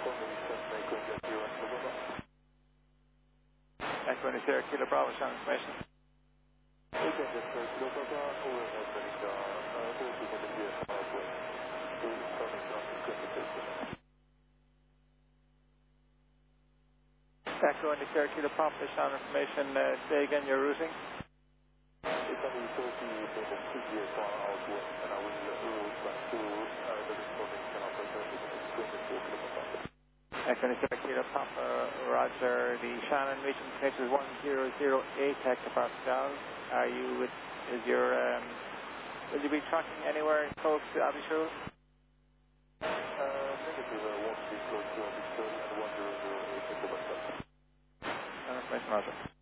Echo India Sierra Kilo Bravo, Shannon information. Echo India Sierra Kilo Papa, Shannon information. Say again your routing. It's only 30 minutes previous one outward, and I will route back to the responding channel operator with 24 kilometers. Echo India Sierra Kilo Papa, Roger. The Shannon region connect is 1008 hectopascal. Are you with, will you be tracking anywhere close to Abishur? Negative, won't be close to Abishur and 1008 hectopascal. Information, Roger.